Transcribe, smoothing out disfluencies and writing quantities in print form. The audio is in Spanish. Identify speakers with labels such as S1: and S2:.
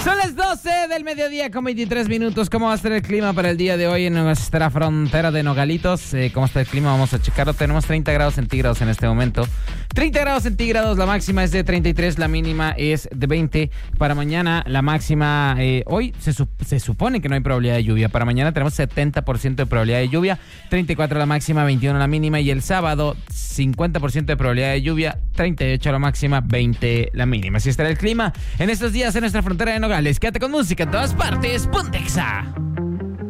S1: Son las 12 del mediodía con 23 minutos. ¿Cómo va a estar el clima para el día de hoy en nuestra frontera de Nogalitos? ¿Cómo está el clima? Vamos a checarlo. Tenemos 30 grados centígrados en este momento. 30 grados centígrados, la máxima es de 33, la mínima es de 20. Para mañana, la máxima, hoy se supone que no hay probabilidad de lluvia. Para mañana tenemos 70% de probabilidad de lluvia, 34 la máxima, 21 la mínima. Y el sábado, 50% de probabilidad de lluvia, 38 la máxima, 20 la mínima. Así estará el clima en estos días en nuestra frontera de Nogales. Quédate con música en todas partes. Pontexa.